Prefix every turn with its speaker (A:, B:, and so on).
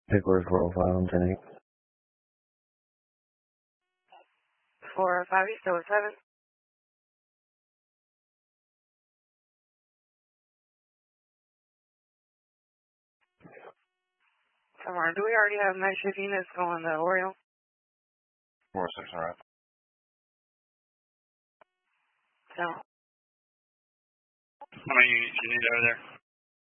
A: Paperwork profile, Jenny.
B: 405, you still with 7? Tomorrow, do we already have night shift units going to Oriole?
C: 4-6, alright.
B: So.
C: How many units you need over there?